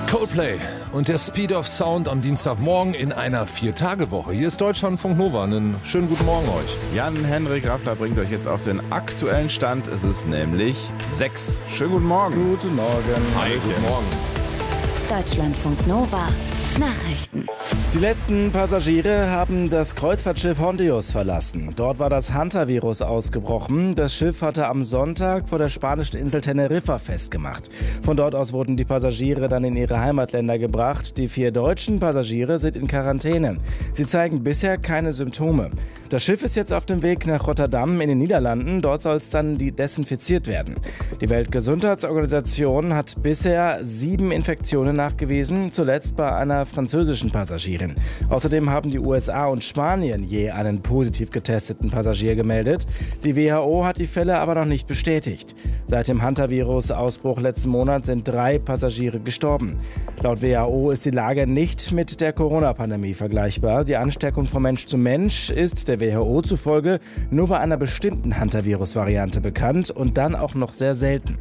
Coldplay und der Speed of Sound am Dienstagmorgen in einer 4-Tage-Woche. Hier ist Deutschlandfunk Nova. Einen schönen guten Morgen euch. Jan-Henrik Raffler bringt euch jetzt auf den aktuellen Stand. Es ist nämlich 6. Schönen guten Morgen. Guten Morgen. Hi, guten Morgen. Deutschlandfunk Nova. Nachrichten. Die letzten Passagiere haben das Kreuzfahrtschiff Hondius verlassen. Dort war das Hantavirus ausgebrochen. Das Schiff hatte am Sonntag vor der spanischen Insel Teneriffa festgemacht. Von dort aus wurden die Passagiere dann in ihre Heimatländer gebracht. Die 4 deutschen Passagiere sind in Quarantäne. Sie zeigen bisher keine Symptome. Das Schiff ist jetzt auf dem Weg nach Rotterdam in den Niederlanden. Dort soll es dann desinfiziert werden. Die Weltgesundheitsorganisation hat bisher 7 Infektionen nachgewiesen, zuletzt bei einer französischen Passagierin. Außerdem haben die USA und Spanien je einen positiv getesteten Passagier gemeldet. Die WHO hat die Fälle aber noch nicht bestätigt. Seit dem Hantavirus-Ausbruch letzten Monat sind 3 Passagiere gestorben. Laut WHO ist die Lage nicht mit der Corona-Pandemie vergleichbar. Die Ansteckung von Mensch zu Mensch ist der WHO zufolge nur bei einer bestimmten Hantavirus-Variante bekannt und dann auch noch sehr selten.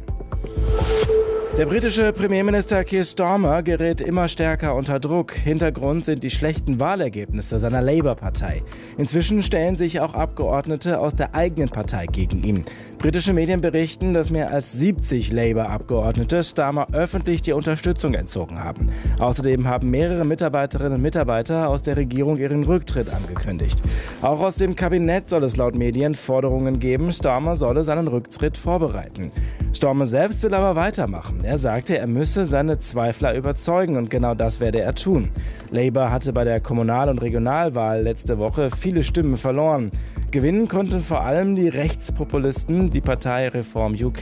Der britische Premierminister Keir Starmer gerät immer stärker unter Druck. Hintergrund sind die schlechten Wahlergebnisse seiner Labour-Partei. Inzwischen stellen sich auch Abgeordnete aus der eigenen Partei gegen ihn. Britische Medien berichten, dass mehr als 70 Labour-Abgeordnete Starmer öffentlich die Unterstützung entzogen haben. Außerdem haben mehrere Mitarbeiterinnen und Mitarbeiter aus der Regierung ihren Rücktritt angekündigt. Auch aus dem Kabinett soll es laut Medien Forderungen geben, Starmer solle seinen Rücktritt vorbereiten. Starmer selbst will aber weitermachen. Er sagte, er müsse seine Zweifler überzeugen und genau das werde er tun. Labour hatte bei der Kommunal- und Regionalwahl letzte Woche viele Stimmen verloren. Gewinnen konnten vor allem die Rechtspopulisten, die Partei Reform UK.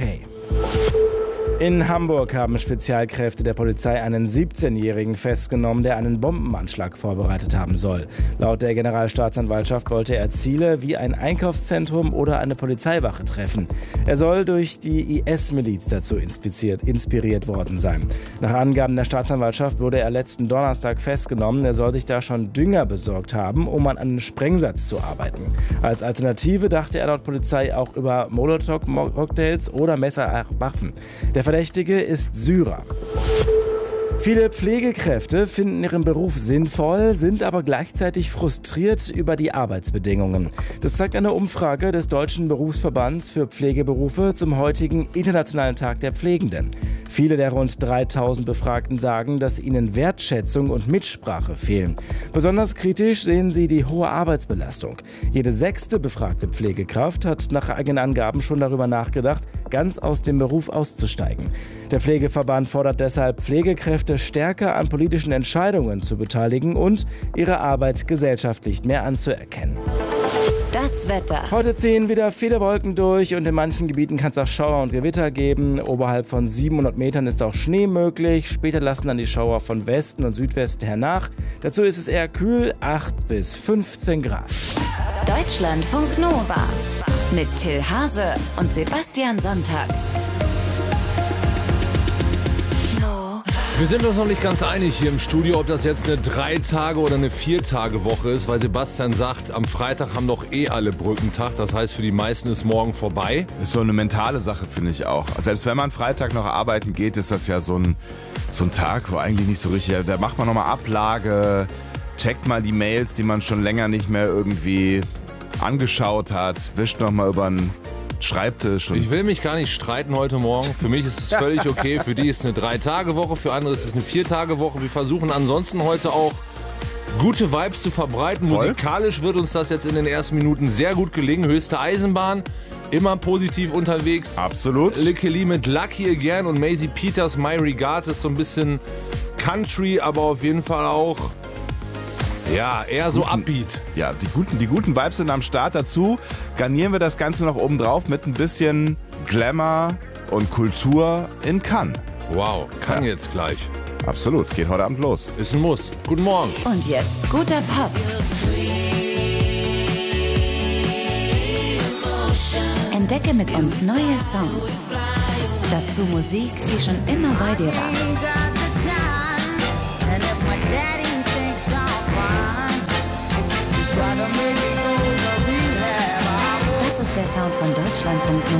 In Hamburg haben Spezialkräfte der Polizei einen 17-Jährigen festgenommen, der einen Bombenanschlag vorbereitet haben soll. Laut der Generalstaatsanwaltschaft wollte er Ziele wie ein Einkaufszentrum oder eine Polizeiwache treffen. Er soll durch die IS-Miliz dazu inspiriert worden sein. Nach Angaben der Staatsanwaltschaft wurde er letzten Donnerstag festgenommen. Er soll sich da schon Dünger besorgt haben, um an einem Sprengsatz zu arbeiten. Als Alternative dachte er laut Polizei auch über Molotow-Cocktails oder Messerwaffen. Der Verdächtige ist Syrer. Viele Pflegekräfte finden ihren Beruf sinnvoll, sind aber gleichzeitig frustriert über die Arbeitsbedingungen. Das zeigt eine Umfrage des Deutschen Berufsverbands für Pflegeberufe zum heutigen Internationalen Tag der Pflegenden. Viele der rund 3000 Befragten sagen, dass ihnen Wertschätzung und Mitsprache fehlen. Besonders kritisch sehen sie die hohe Arbeitsbelastung. Jede 6. befragte Pflegekraft hat nach eigenen Angaben schon darüber nachgedacht, ganz aus dem Beruf auszusteigen. Der Pflegeverband fordert deshalb, Pflegekräfte stärker an politischen Entscheidungen zu beteiligen und ihre Arbeit gesellschaftlich mehr anzuerkennen. Das Wetter. Heute ziehen wieder viele Wolken durch und in manchen Gebieten kann es auch Schauer und Gewitter geben. Oberhalb von 700 Metern ist auch Schnee möglich. Später lassen dann die Schauer von Westen und Südwesten hernach. Dazu ist es eher kühl, 8 bis 15 Grad. Deutschlandfunk Nova. Mit Till Hase und Sebastian Sonntag. Wir sind uns noch nicht ganz einig hier im Studio, ob das jetzt eine 3-Tage- oder eine 4-Tage-Woche ist, weil Sebastian sagt, am Freitag haben doch alle Brückentag. Das heißt, für die meisten ist morgen vorbei. Das ist so eine mentale Sache, finde ich auch. Selbst wenn man Freitag noch arbeiten geht, ist das ja so ein Tag, wo eigentlich nicht so richtig, da macht man nochmal Ablage, checkt mal die Mails, die man schon länger nicht mehr irgendwie angeschaut hat, wischt nochmal über einen Schreibtisch. Ich will mich gar nicht streiten heute Morgen. Für mich ist es völlig okay. Für die ist es eine 3-Tage-Woche, für andere ist es eine 4-Tage-Woche. Wir versuchen ansonsten heute auch gute Vibes zu verbreiten. Voll. Musikalisch wird uns das jetzt in den ersten Minuten sehr gut gelingen. Höchste Eisenbahn, immer positiv unterwegs. Absolut. Lickeli mit Lucky Again und Maisie Peters My Regard ist so ein bisschen Country, aber auf jeden Fall auch eher so Upbeat. Ja, die guten Vibes sind am Start. Dazu garnieren wir das Ganze noch oben drauf mit ein bisschen Glamour und Kultur in Cannes. Wow, kann jetzt gleich. Absolut, geht heute Abend los. Ist ein Muss. Guten Morgen. Und jetzt guter Pop. Entdecke mit uns neue Songs. Dazu Musik, die schon immer bei dir war. Das ist der Sound von Deutschlandfunk Nova.